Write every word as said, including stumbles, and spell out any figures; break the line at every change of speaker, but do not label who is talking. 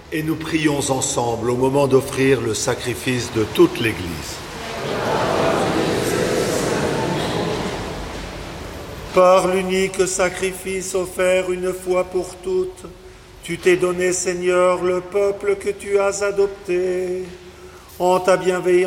Et nous prions ensemble au moment d'offrir le sacrifice de toute l'Église. Par l'unique sacrifice offert une fois pour toutes, tu t'es donné, Seigneur, le peuple que tu as adopté. En ta bienveillance,